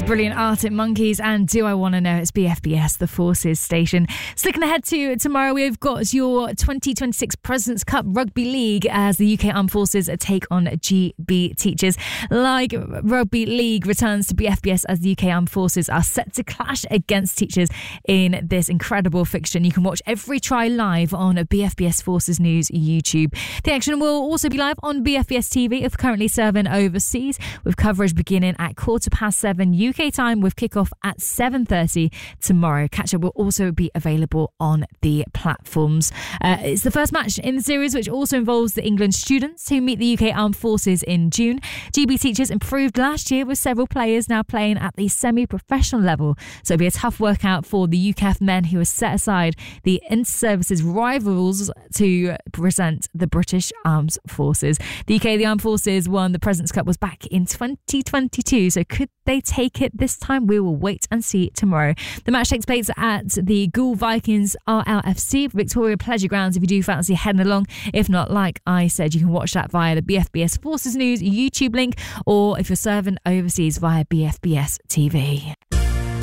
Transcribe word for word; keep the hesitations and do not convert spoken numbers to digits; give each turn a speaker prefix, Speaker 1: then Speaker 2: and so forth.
Speaker 1: Brilliant Arctic Monkeys and Do I Want to Know? It's B F B S, the Forces station. So looking ahead to tomorrow, we've got your twenty twenty-six President's Cup Rugby League as the U K Armed Forces take on G B Teachers. Like Rugby League returns to B F B S as the U K Armed Forces are set to clash against Teachers in this incredible fixture. And you can watch every try live on B F B S Forces News YouTube. The action will also be live on B F B S T V if currently serving overseas, with coverage beginning at quarter past seven U K time with kickoff at seven thirty tomorrow. Catch-up will also be available on the platforms. Uh, it's the first match in the series, which also involves the England students who meet the U K Armed Forces in June. G B Teachers improved last year with several players now playing at the semi-professional level, so it'll be a tough workout for the U K A F men who have set aside the inter-services rivals to present the British Armed Forces. The U K, the Armed Forces, won the President's Cup was back in twenty twenty-two, so could they take it this time? We will wait and see tomorrow. The match takes place at the Gould Vikings R L F C Victoria Pleasure Grounds if you do fancy heading along. If not, like I said, you can watch that via the B F B S Forces News YouTube link, or if you're serving overseas via B F B S T V.